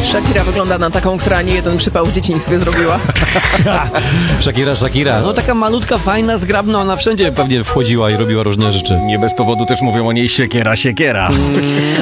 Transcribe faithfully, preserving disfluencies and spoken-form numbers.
Shakira wygląda na taką, która nie jeden przypał w dzieciństwie zrobiła. Shakira, Shakira. No taka malutka, fajna, zgrabna, ona wszędzie pewnie wchodziła i robiła różne rzeczy. Nie bez powodu też mówią o niej siekiera, siekiera.